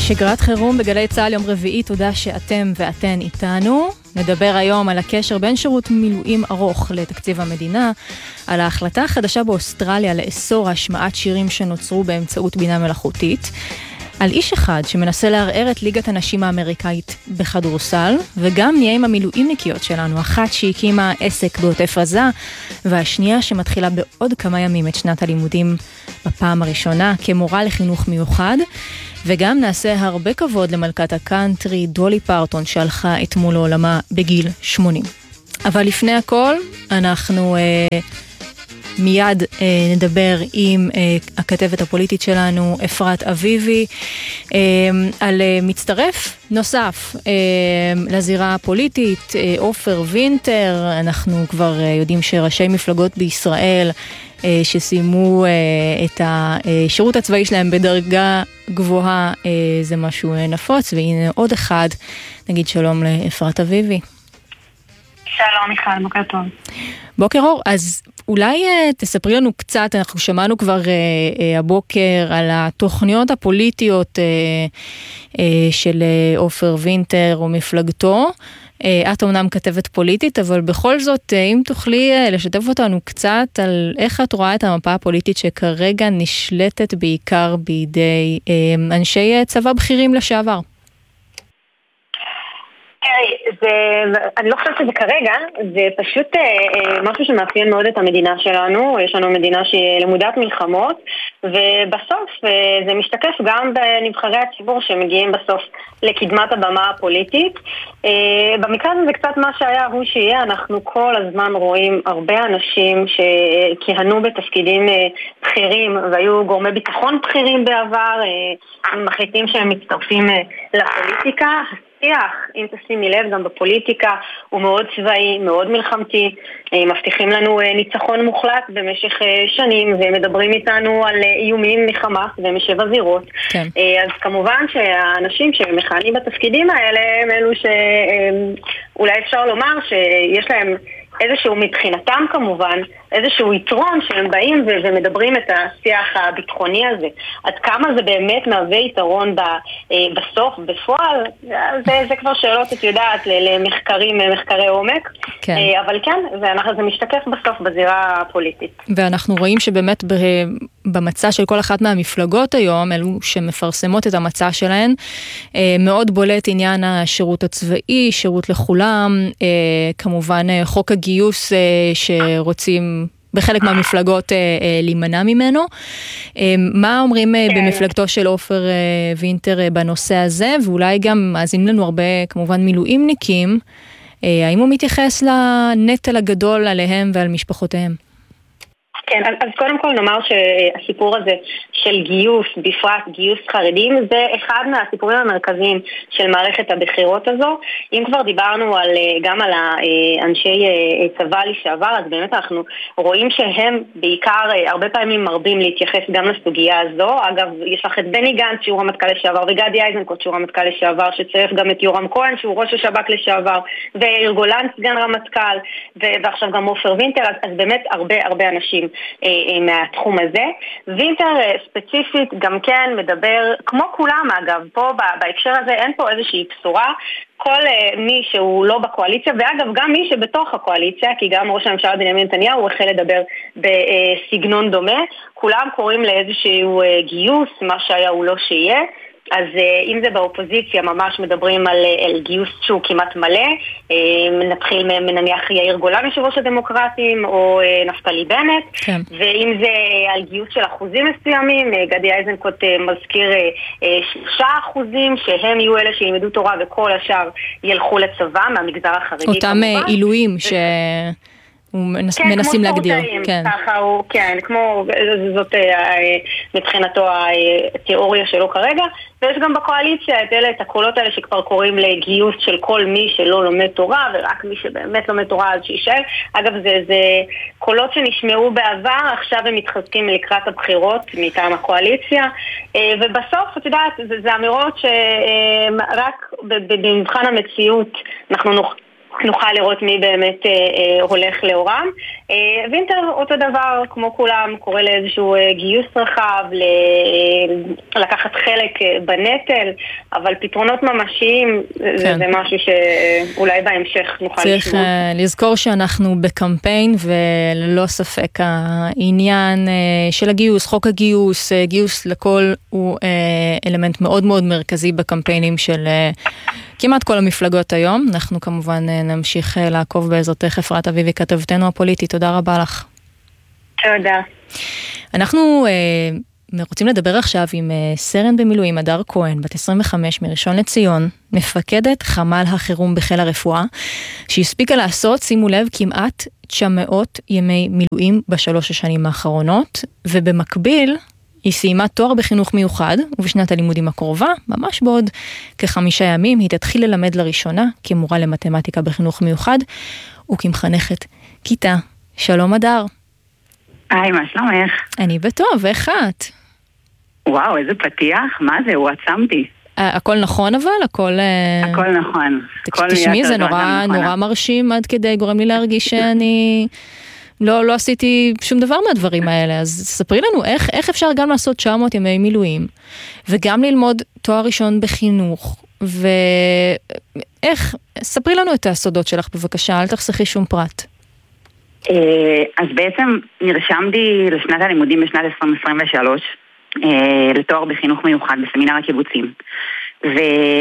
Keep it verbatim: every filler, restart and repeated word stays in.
שגרת חירום בגלי צהל יום רביעי, תודה שאתם ואתן איתנו. נדבר היום על הקשר בין שירות מילואים ארוך לתקציב המדינה, על ההחלטה החדשה באוסטרליה לאסור השמעת שירים שנוצרו באמצעות בינה מלאכותית, על איש אחד שמנסה לערער את ליגת הנשים האמריקאית בכדורסל, וגם נהיה עם המילואימניקיות שלנו, אחת שהקימה עסק בעוטף עזה, והשנייה שמתחילה בעוד כמה ימים את שנת הלימודים בפעם הראשונה כמורה לחינוך מיוחד, וגם נעשה הרבה כבוד למלכת הקאנטרי דולי פרטון שהלכה אתמול לעולמה בגיל שמונים. אבל לפני הכל אנחנו אה, מיד אה, נדבר עם אה, הכתבת הפוליטית שלנו אפרת אביבי אה, על אה, מצטרף נוסף אה, לזירה הפוליטית, אה, עופר וינטר. אנחנו כבר אה, יודעים שראשי מפלגות בישראל אה, שסיימו אה, את השירות הצבאי שלהם בדרגה גבוהה, אה, זה משהו אה, נפוץ, והנה עוד אחד. נגיד שלום לאפרת אביבי. שלום מיכל, בוקר טוב. בוקר אור, אז אולי uh, תספרי לנו קצת, אנחנו שמענו כבר uh, uh, הבוקר על התוכניות הפוליטיות uh, uh, של uh, עופר וינטר ומפלגתו. Uh, את אומנם כתבת פוליטית, אבל בכל זאת, uh, אם תוכלי uh, לשתף אותנו קצת על איך את רואה את המפה הפוליטית שכרגע נשלטת בעיקר בידי uh, אנשי uh, צבא בכירים לשעבר. זה, אני לא חושבת שזה כרגע, זה פשוט אה, משהו שמאפיין מאוד את המדינה שלנו. יש לנו מדינה שהיא למודת מלחמות, ובסוף אה, זה משתקף גם בנבחרי הציבור שמגיעים בסוף לקדמת הבמה הפוליטית. אה, במקרה הזה זה קצת מה שהיה הוא שיהיה. אנחנו כל הזמן רואים הרבה אנשים שכיהנו בתפקידים אה, בכירים והיו גורמי ביטחון בכירים בעבר, אה, מחליטים שהם מצטרפים אה, לפוליטיקה. השיח, אם תשימי לב, גם בפוליטיקה הוא מאוד צבאי, מאוד מלחמתי, מבטיחים לנו ניצחון מוחלט במשך שנים, ומדברים איתנו על איומים מחמאס ומשבע זירות. כן. אז כמובן שהאנשים שמכהנים בתפקידים האלה הם אלו שאולי אפשר לומר שיש להם איזשהו מבחינתם כמובן, איזשהו יתרון שהם באים ו- ומדברים את השיח הביטחוני הזה. עד כמה זה באמת מהווה יתרון ב- בסוף, בפועל, זה, זה כבר שאלות, את יודעת, למחקרים, מחקרי עומק. כן. אבל כן, זה, זה משתקף בסוף בזירה הפוליטית. ואנחנו רואים שבאמת ב- במצע של כל אחת מהמפלגות היום, אלו שמפרסמות את המצע שלהן, מאוד בולט עניין השירות הצבאי, שירות לכולם, כמובן חוק הגיוס שרוצים בחלק מהמפלגות להימנע ממנו. מה אומרים במפלגתו של עופר וינטר בנושא הזה, ואולי גם מאזינים לנו הרבה כמובן מילואימניקים, האם הוא מתייחס לנטל הגדול עליהם ועל משפחותיהם? כן, אז קודם כל נאמר שהסיפור הזה של גיוס, בפרט גיוס חרדים, זה אחד מהסיפורים המרכזיים של מערכת הבחירות הזו. אם כבר דיברנו על, גם על האנשי צבא לשעבר, אז באמת אנחנו רואים שהם בעיקר הרבה פעמים מרבים להתייחס גם לסוגיה הזו. אגב, יש לך את בני גנץ שהוא רמטכ"ל לשעבר, וגדי איזנקוט שהוא רמטכ"ל לשעבר, שצריך גם את יורם כהן שהוא ראש השב"כ לשעבר, ויאיר גולן סגן רמטכ"ל, ועכשיו גם עופר וינטר, אז, אז באמת הרבה הרבה אנשים מהתחום הזה. וינטר ספציפית גם כן מדבר, כמו כולם אגב, פה בהקשר הזה אין פה איזושהי בשורה. כל מי שהוא לא בקואליציה, ואגב גם מי שבתוך הקואליציה, כי גם ראש הממשלה בנימין נתניהו הוא החל לדבר בסגנון דומה, כולם קוראים לאיזשהו גיוס, מה שהיה הוא לא שיהיה. אז אם זה באופוזיציה ממש מדברים על, על גיוס שהוא כמעט מלא, נתחיל מנניח יאיר גולן יושב ראש הדמוקרטים או נפתלי בנט, כן. ואם זה על גיוס של אחוזים מסוימים, גדי איזנקוט מזכיר שלושה אחוזים שהם יהיו אלה שילמדו תורה וכל השאר ילכו לצבא מהמגזר החרדי. אותם עילויים ש... מנס, כן, מנסים להגדיר. כן, ככה הוא, כן, כמו, זאת מבחינתו התיאוריה שלו כרגע, ויש גם בקואליציה את אלה, את הקולות האלה שכבר קוראים לגיוס של כל מי שלא לומד תורה, ורק מי שבאמת לומד תורה אז שישאר. אגב, זה, זה קולות שנשמעו בעבר, עכשיו הם מתחזקים לקראת הבחירות מטעם הקואליציה, ובסוף, את יודעת, זה, זה אמירות שרק במבחן המציאות אנחנו נוכל, נוכל לראות מי באמת אה, אה, הולך לאורם. אה, וינטר אותו דבר, כמו כולם, קורא לאיזשהו אה, גיוס רחב, ל, אה, לקחת חלק אה, בנטל, אבל פתרונות ממשיים כן. זה, זה משהו שאולי בהמשך נוכל לשמוע. צריך אה, לזכור שאנחנו בקמפיין, וללא ספק העניין אה, של הגיוס, חוק הגיוס, אה, גיוס לכל הוא אה, אלמנט מאוד מאוד מרכזי בקמפיינים של אה, כמעט כל המפלגות היום. אנחנו כמובן נמשיך לעקוב בעזרתך, אפרת אביבי, כתבתנו הפוליטית. תודה רבה לך. תודה. אנחנו אה, רוצים לדבר עכשיו עם אה, סרן במילואים, הדר כהן, בת עשרים וחמש מראשון לציון, מפקדת חמ"ל החירום בחיל הרפואה, שהספיקה לעשות, שימו לב, כמעט תשע מאות ימי מילואים בשלוש השנים האחרונות, ובמקביל היא סיימה תואר בחינוך מיוחד, ובשנת הלימודים הקרובה, ממש בעוד כחמישה ימים, היא תתחיל ללמד לראשונה כמורה למתמטיקה בחינוך מיוחד, וכמחנכת כיתה. שלום הדר. היי, מה שלומך? אני בטוב, איך את? וואו, איזה פתיח, מה זה, הוא עצמתי. הכל נכון אבל? הכל... הכל נכון. תשמעי, זה נורא, נורא מרשים, עד כדי גורם לי להרגיש שאני... לא, לא עשיתי שום דבר מהדברים האלה, אז ספרי לנו איך, איך אפשר גם לעשות תשע מאות ימי מילואים, וגם ללמוד תואר ראשון בחינוך, ואיך, ספרי לנו את הסודות שלך בבקשה, אל תחסכי שום פרט. אז בעצם נרשמתי לשנת הלימודים בשנת עשרים עשרים ושלוש, לתואר בחינוך מיוחד בסמינר הקיבוצים, ו...